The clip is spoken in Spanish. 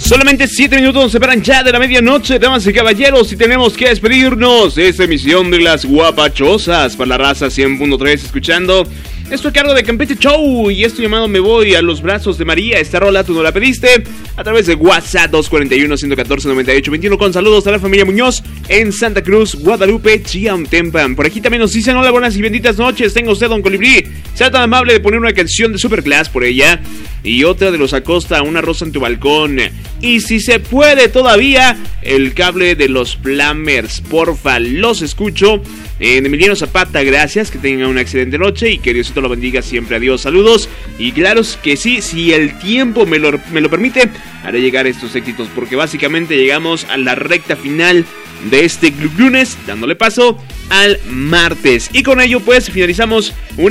Solamente 7 minutos nos separan ya de la medianoche, damas y caballeros, y tenemos que despedirnos de esta emisión de Las Guapachosas para la Raza 100.3, escuchando esto a cargo de Campeche Show y esto llamado Me Voy a los Brazos de María. Esta rola tú no la pediste, a través de WhatsApp 241-114-9821, con saludos a la familia Muñoz en Santa Cruz, Guadalupe, Chiautempan. Por aquí también nos dicen: hola, buenas y benditas noches, tenga usted, don Colibrí, sea tan amable de poner una canción de Superclass por ella, y otra de Los Acosta, Una rosa en tu balcón, y si se puede todavía, El cable de los Flamers, porfa, los escucho. Emiliano Zapata, gracias, que tengan una excelente noche y que Diosito lo bendiga siempre. Adiós, saludos. Y claro que sí, si el tiempo me lo permite, haré llegar estos éxitos, porque básicamente llegamos a la recta final de este lunes, dándole paso al martes. Y con ello pues finalizamos una